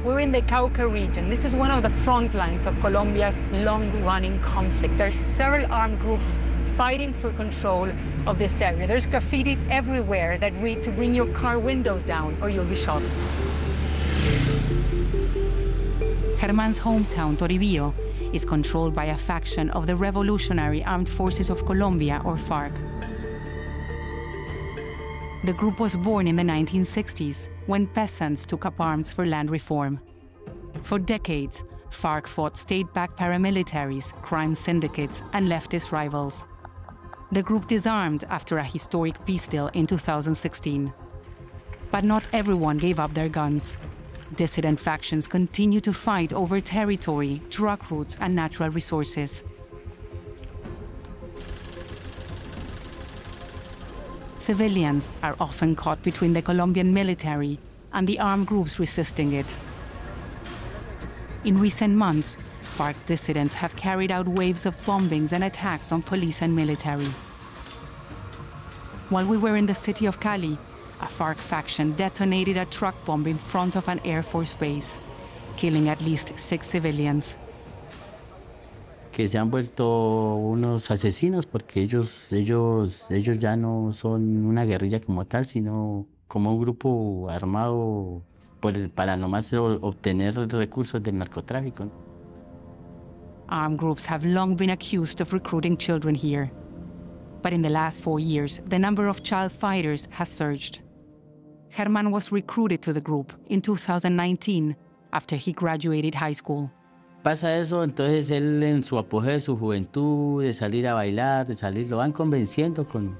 We're in the Cauca region. This is one of the front lines of Colombia's long-running conflict. There are several armed groups fighting for control of this area. There's graffiti everywhere that read to bring your car windows down or you'll be shot. Germán's hometown, Toribio, is controlled by a faction of the Revolutionary Armed Forces of Colombia, or FARC. The group was born in the 1960s, when peasants took up arms for land reform. For decades, FARC fought state-backed paramilitaries, crime syndicates, and leftist rivals. The group disarmed after a historic peace deal in 2016. But not everyone gave up their guns. Dissident factions continue to fight over territory, drug routes, and natural resources. Civilians are often caught between the Colombian military and the armed groups resisting it. In recent months, FARC dissidents have carried out waves of bombings and attacks on police and military. While we were in the city of Cali, a FARC faction detonated a truck bomb in front of an Air Force base, killing at least 6 civilians. Que se han vuelto unos asesinos porque ellos ya no son una guerrilla como tal, sino como un grupo armado para nomás obtener recursos del narcotráfico. Armed groups have long been accused of recruiting children here. But in the last 4 years, the number of child fighters has surged. Germán was recruited to the group in 2019 after he graduated high school. Pasa eso, entonces él en su apogeo de su juventud, de salir a bailar, lo van convenciendo con...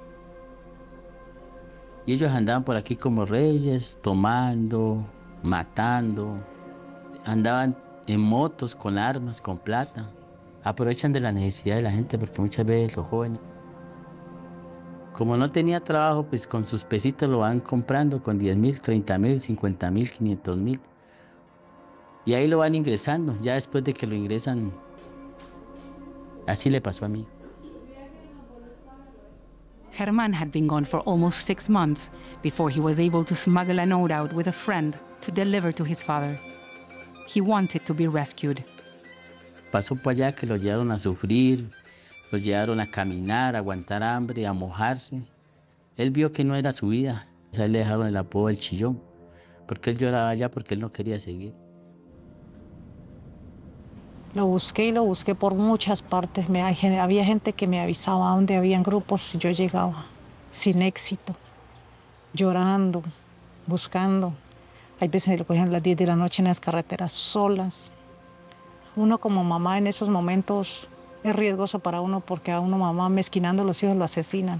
Y ellos andaban por aquí como reyes, tomando, matando. Andaban en motos, con armas, con plata. Aprovechan de la necesidad de la gente porque muchas veces los jóvenes... Como no tenía trabajo, pues con sus pesitos lo van comprando con 10.000, 30.000, 50.000, 500.000. Y ahí lo van ingresando, ya después de que lo ingresan. Así le pasó a mí. Germán had been gone for almost 6 months before he was able to smuggle a note out with a friend to deliver to his father. He wanted to be rescued. Pasó por allá que lo llevaron a sufrir, lo llevaron a caminar, a aguantar hambre, a mojarse. Él vio que no era su vida. A él le dejaron el apodo del chillón, porque él lloraba allá porque él no quería seguir. Lo busqué y lo busqué por muchas partes. Había gente que me avisaba dónde habían grupos y yo llegaba sin éxito, llorando, buscando. Hay veces me lo cogían a las 10 de la noche en las carreteras solas. Uno como mamá en esos momentos es riesgoso para uno porque a uno mamá mezquinando los hijos lo asesinan.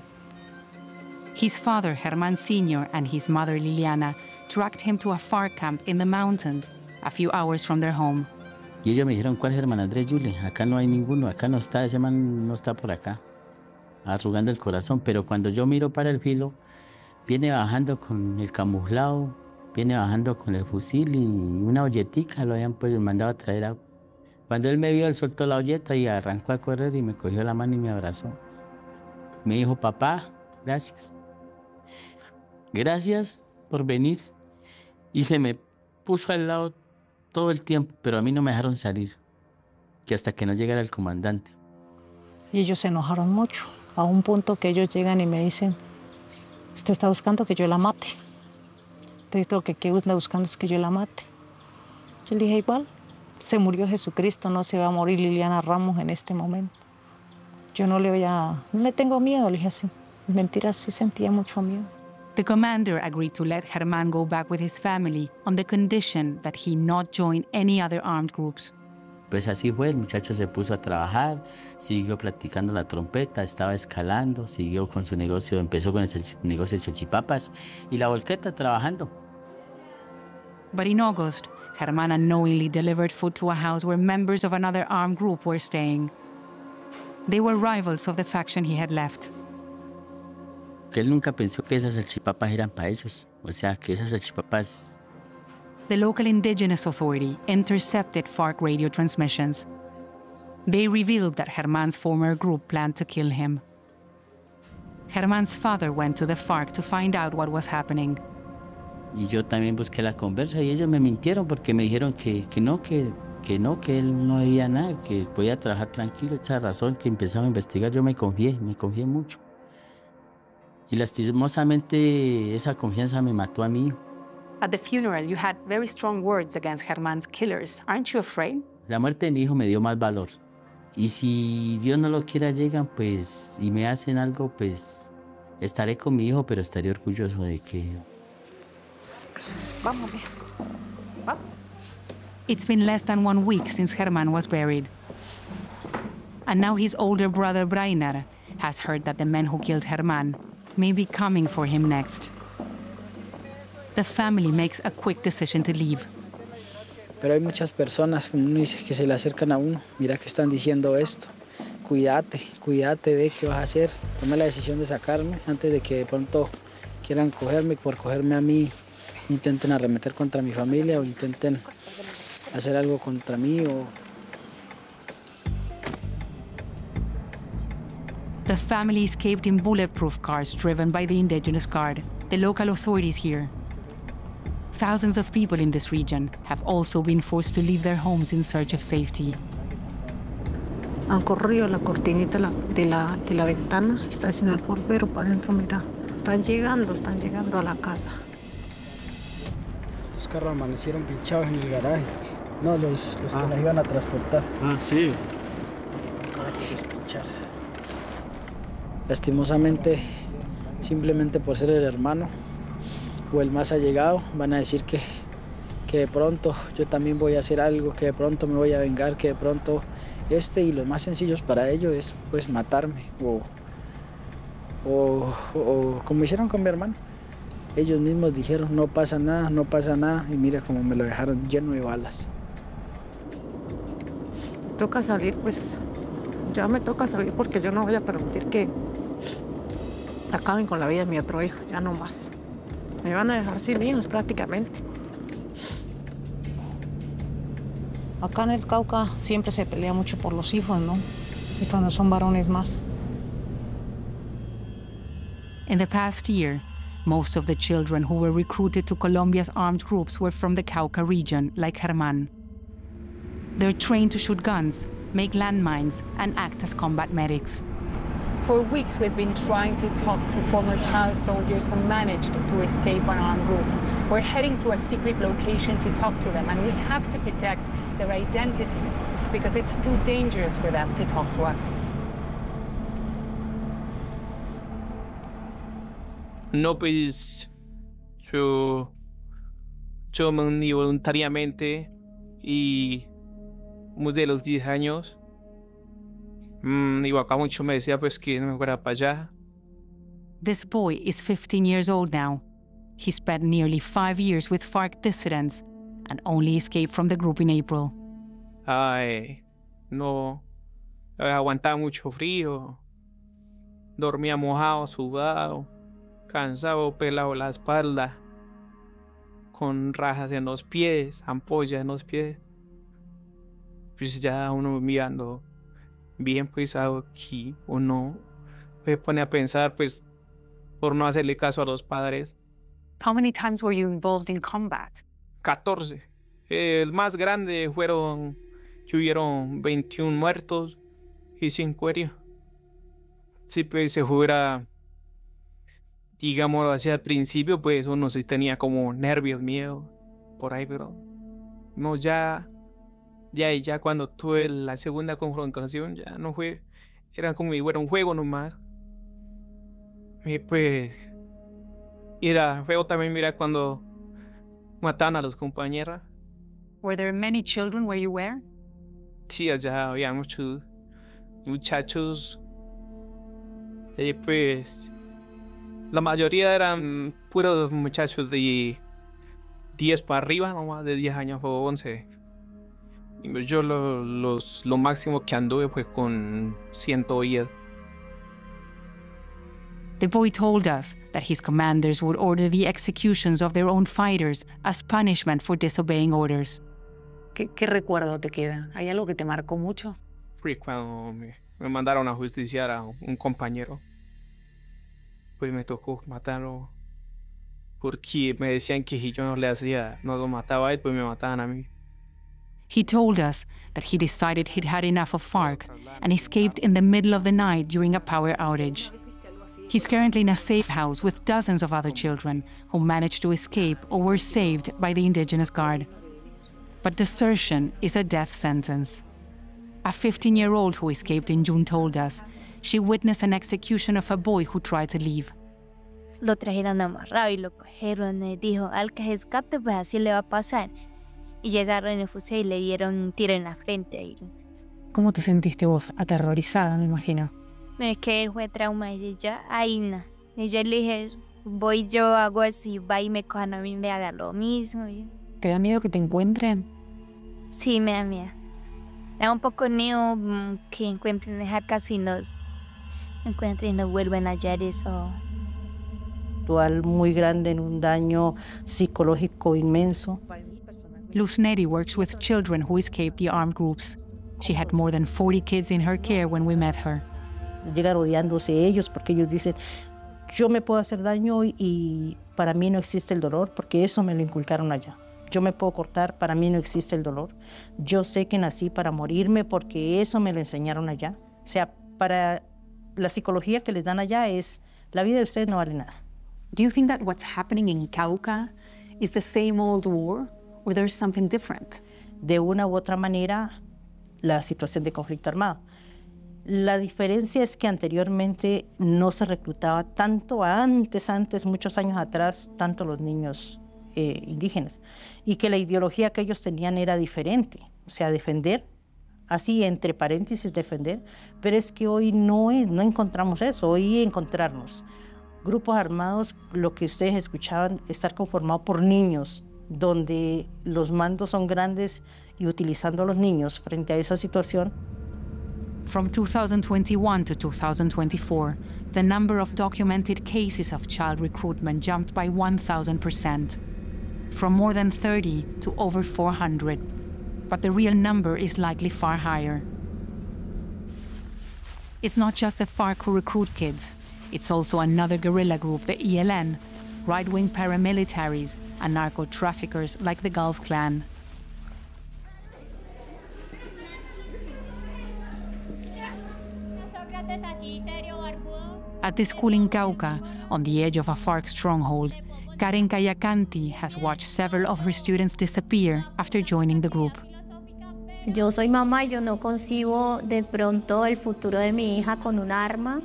His father, Germán Sr., and his mother, Liliana, tracked him to a FARC camp in the mountains, a few hours from their home. Y ellos me dijeron, ¿cuál es Germán Andrés Yule? Acá no hay ninguno, acá no está, ese man no está por acá, arrugando el corazón. Pero cuando yo miro para el filo, viene bajando con el camuflado, viene bajando con el fusil y una olletica, lo habían pues mandado a traer agua. Cuando él me vio, él soltó la olleta y arrancó a correr y me cogió la mano y me abrazó. Me dijo, papá, gracias. Gracias por venir. Y se me puso al lado todo el tiempo, pero a mí no me dejaron salir, que hasta que no llegara el comandante. Y ellos se enojaron mucho, a un punto que ellos llegan y me dicen, usted está buscando que yo la mate. Entonces lo que anda buscando es que yo la mate. Yo le dije, igual, se murió Jesucristo, no se va a morir Liliana Ramos en este momento. Yo no le tengo miedo, le dije así. Mentira, sí sentía mucho miedo. The commander agreed to let Germán go back with his family on the condition that he not join any other armed groups. Pues así fue, el muchacho se puso a trabajar, siguió practicando la trompeta, estaba escalando, siguió con su negocio, empezó con el negocio de salchipapas y la volqueta trabajando. But in August, Germán unknowingly delivered food to a house where members of another armed group were staying. They were rivals of the faction he had left. Que él nunca pensó que esas salchipapas eran para ellos, o sea, que esas salchipapas... The local indigenous authority intercepted FARC radio transmissions. They revealed that Germán's former group planned to kill him. Germán's father went to the FARC to find out what was happening. Y yo también busqué la conversa y ellos me mintieron porque me dijeron que él no había nada, que podía trabajar tranquilo. Esa razón que empezaba a investigar, yo me confié mucho. Y lastimosamente esa confianza me mató a mí. At the funeral, you had very strong words against Germán's killers. Aren't you afraid? La muerte de mi hijo me dio más valor. Y si Dios no lo quiera, llegan pues y me hacen algo, pues estaré con mi hijo, pero estaré orgulloso de que... Vamos, bien. Vamos. It's been less than 1 week since Germán was buried. And now his older brother Brainar has heard that the men who killed Germán may be coming for him next. The family makes a quick decision to leave. Pero hay muchas personas, como uno dice, que se le acercan a uno. Mira que están diciendo esto. Cuídate, ve qué vas a hacer. Toma la decisión de sacarme antes de que de pronto quieran cogerme, por cogerme a mí, intenten arremeter contra mi familia o intenten hacer algo contra mí. The family escaped in bulletproof cars driven by the Indigenous Guard, the local authorities here. Thousands of people in this region have also been forced to leave their homes in search of safety. Han corrido la cortinita de la ventana. Está sin el portero para adentro, mira. Están llegando a la casa. Los carros amanecieron pinchados en el garaje. No, los que las iban a transportar. Ah, sí. Para despinchar. Lastimosamente, simplemente por ser el hermano o el más allegado, van a decir que de pronto yo también voy a hacer algo, que de pronto me voy a vengar, que de pronto y los más sencillos para ellos es pues matarme o como hicieron con mi hermano. Ellos mismos dijeron no pasa nada y mira cómo me lo dejaron lleno de balas. Toca salir, pues ya me toca salir porque yo no voy a permitir que acaben con la vida de mi otro hijo, ya no más. Me van a dejar sin hijos prácticamente. Acá en el Cauca siempre se pelea mucho por los hijos, ¿no? Y cuando son varones más. In the past year, most of the children who were recruited to Colombia's armed groups were from the Cauca region, like Germán. They're trained to shoot guns, make landmines, and act as combat medics. For weeks, we've been trying to talk to former child soldiers who managed to escape an armed group. We're heading to a secret location to talk to them, and we have to protect their identities because it's too dangerous for them to talk to us. No, pues yo me uní voluntariamente y de los 10 años. Y acá mucho me decía pues que no me fuera para allá. This boy is 15 years old now. He spent nearly 5 years with FARC dissidents and only escaped from the group in April. Ay, no, aguantaba mucho frío, dormía mojado, sudado, cansado, pelado la espalda, con rajas en los pies, ampollas en los pies. Pues ya uno mirando bien pues aquí uno se pone a pensar pues por no hacerle caso a los padres. How many times were you involved in combat? 14. El más grande tuvieron 21 muertos y 5 heridos. Sí, pues se fuera, digamos así al principio, pues uno sí tenía como nervios, miedo, por ahí, pero no, ya cuando tuve la segunda confrontación, ya no fue, era como si fuera un juego nomás. Y pues, era feo también mirar cuando mataban a los compañeros. Were there many children where you were? Sí, allá había muchos muchachos. Y pues, la mayoría eran puros muchachos de 10 para arriba, nomás de 10 años o 11. Y yo lo máximo que anduve fue con 110. The boy told us that his commanders would order the executions of their own fighters as punishment for disobeying orders. ¿Qué recuerdo te queda? ¿Hay algo que te marcó mucho? Fue cuando me mandaron a justiciar a un compañero. Pues me tocó matarlo porque me decían que si yo no le hacía, no lo mataba a él, pues me mataban a mí. He told us that he decided he'd had enough of FARC and escaped in the middle of the night during a power outage. He's currently in a safe house with dozens of other children who managed to escape or were saved by the Indigenous Guard. But desertion is a death sentence. A 15-year-old who escaped in June told us she witnessed an execution of a boy who tried to leave. Lo trajeron amarrado y lo cogieron y dijo, al que rescate pues así le va a pasar. Y llegaron en el fusil y le dieron un tiro en la frente. ¿Cómo te sentiste vos? Aterrorizada, me imagino. Es que él fue trauma y ya, ahí no. Y yo le dije, voy yo, hago así, va y me cojan a mí, me haga lo mismo. ¿Te da miedo que te encuentren? Sí, me da miedo. Me da un poco miedo que encuentren dejar casinos, encuentren y no vuelven a hallar eso. Muy grande, en un daño psicológico inmenso. Luz Neri works with children who escaped the armed groups. She had more than 40 kids in her care when we met her. Llegan odiándose ellos porque ellos dicen, yo me puedo hacer daño y para mí no existe el dolor porque eso me lo inculcaron allá. Yo me puedo cortar, para mí no existe el dolor. Yo sé que nací para morirme porque eso me lo enseñaron allá. O sea, para la psicología que les dan allá es, la vida de ustedes no vale nada. Do you think that what's happening in Cauca is the same old war, or there's something different? De una u otra manera, la situación de conflicto armado. La diferencia es que anteriormente no se reclutaba tanto, antes, muchos años atrás, tanto los niños indígenas, y que la ideología que ellos tenían era diferente, o sea, defender, así entre paréntesis defender, pero es que hoy no encontramos eso, hoy encontrarnos grupos armados, lo que ustedes escuchaban, estar conformado por niños, donde los mandos son grandes y utilizando a los niños frente a esa situación. From 2021 to 2024, the number of documented cases of child recruitment jumped by 1,000%, from more than 30 to over 400. But the real number is likely far higher. It's not just the FARC who recruit kids. It's also another guerrilla group, the ELN, right-wing paramilitaries, and narco-traffickers like the Gulf Clan. At this school in Cauca, on the edge of a FARC stronghold, Karen Cayacanti has watched several of her students disappear after joining the group. Yo soy mamá y yo no concibo de pronto el futuro de mi hija con un arma,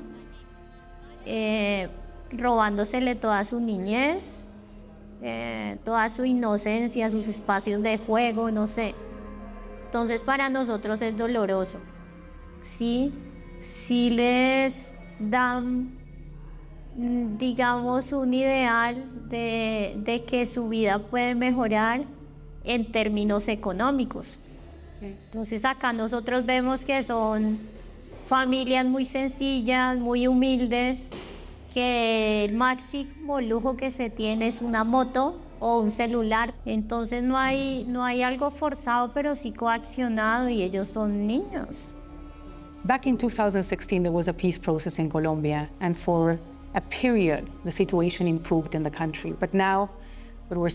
robándosele toda su niñez, toda su inocencia, sus espacios de juego, no sé. Entonces para nosotros es doloroso. Sí les dan, digamos, un ideal de que su vida puede mejorar en términos económicos. Entonces acá nosotros vemos que son familias muy sencillas, muy humildes, que el máximo lujo que se tiene es una moto o un celular. Entonces no hay algo forzado, pero sí coaccionado, y ellos son niños. Back in 2016, there was a peace process in Colombia, and for a period, the situation improved in the country. But now, what we're